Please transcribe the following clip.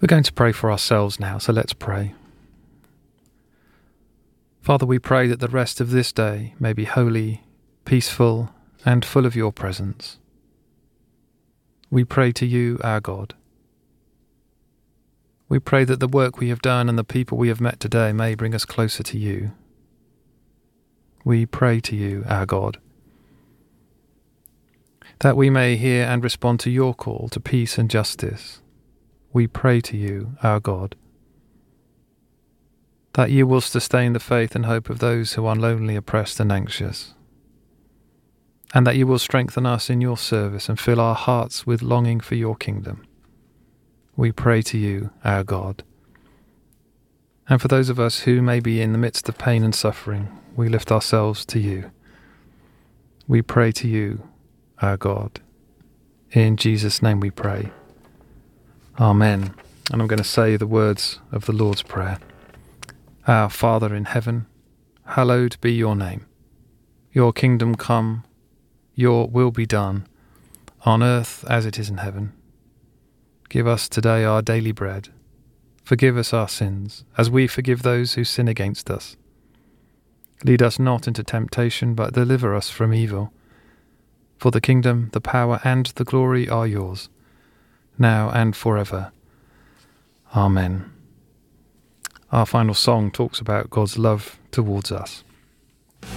We're going to pray for ourselves now, so let's pray. Father, we pray that the rest of this day may be holy, peaceful, and full of your presence. We pray to you, our God. We pray that the work we have done and the people we have met today may bring us closer to you. We pray to you, our God, that we may hear and respond to your call to peace and justice. We pray to you, our God, that you will sustain the faith and hope of those who are lonely, oppressed and anxious, and that you will strengthen us in your service and fill our hearts with longing for your kingdom. We pray to you, our God. And for those of us who may be in the midst of pain and suffering, we lift ourselves to you. We pray to you, our God. In Jesus' name we pray. Amen. And I'm going to say the words of the Lord's Prayer. Our Father in heaven, hallowed be your name. Your kingdom come, your will be done, on earth as it is in heaven. Give us today our daily bread. Forgive us our sins, as we forgive those who sin against us. Lead us not into temptation, but deliver us from evil. For the kingdom, the power, and the glory are yours, now and forever. Amen. Our final song talks about God's love towards us.